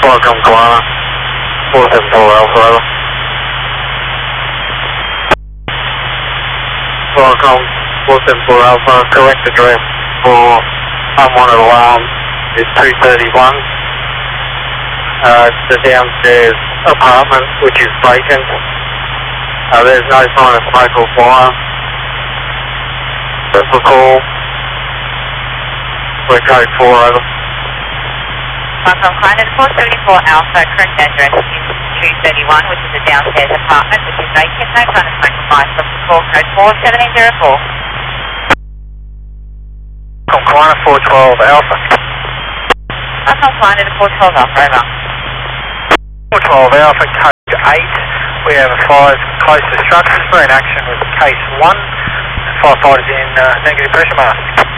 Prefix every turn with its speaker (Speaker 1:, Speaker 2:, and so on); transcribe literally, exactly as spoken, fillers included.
Speaker 1: Welcome, Guana. four seven four Alpha, over. Welcome, four seven four Alpha. Correct address for unwanted alarm is two thirty-one. Uh, the downstairs apartment, which is vacant. Uh, there's no sign of smoke or fire. That's the call. We're code four, over.
Speaker 2: Welcome, client at four seventy-four Alpha, current address is two thirty-one, which is a downstairs apartment, which is vacant. No sign of smoke or fire. Stop the call, code four seven eight zero four.
Speaker 1: Welcome, client at four twelve Alpha.
Speaker 2: Welcome, client at four twelve Alpha, over.
Speaker 1: four twelve Alpha, code eight. We have a five close to structures. We're in action with case one. Firefighters in uh, negative pressure mask.